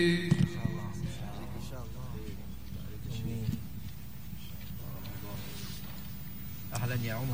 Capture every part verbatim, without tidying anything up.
أهلا يا عمر.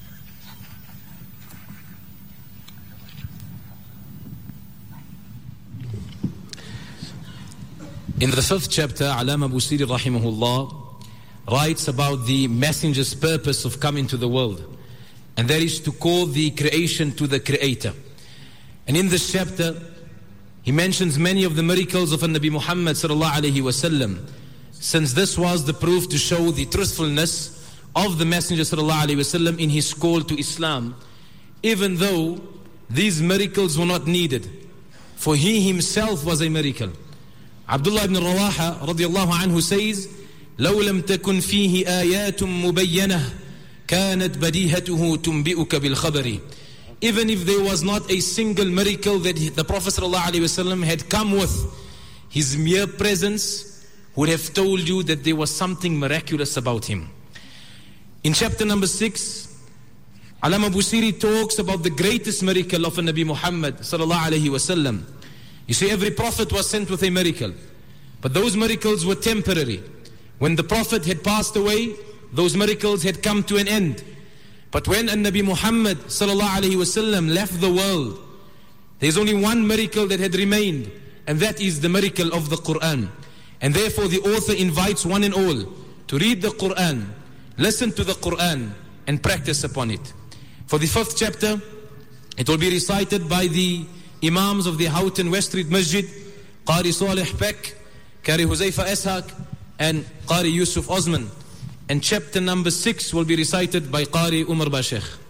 In the fifth chapter, Allama Busiri rahimahullah writes about the messenger's purpose of coming to the world, and that is to call the creation to the creator. And in this chapter, he mentions many of the miracles of Nabi Muhammad sallallahu alaihi wasallam, since this was the proof to show the truthfulness of the Messenger sallallahu alaihi wasallam in his call to Islam, even though these miracles were not needed, for he himself was a miracle. Abdullah ibn Rawaha radiyallahu anhu says, لو لم تكن فيه آيات مبينة كانت بديهته تنبئك بالخبر. Even if there was not a single miracle that the Prophet ﷺ had come with, his mere presence would have told you that there was something miraculous about him. In chapter number six, Allama Busiri talks about the greatest miracle of Nabi Muhammad ﷺ. You see, every prophet was sent with a miracle, but those miracles were temporary. When the Prophet had passed away, those miracles had come to an end. But when Nabi Muhammad sallallahu alaihi wasallam left the world, there's only one miracle that had remained, and that is the miracle of the Quran. And therefore the author invites one and all to read the Quran, listen to the Quran, and practice upon it. For the fifth chapter, it will be recited by the Imams of the Houghton West Street Masjid, Qari Saleh Peck, Qari Huzaifa Ashaq, and Qari Yusuf Osman. And chapter number six will be recited by Qari Umar Bashekh.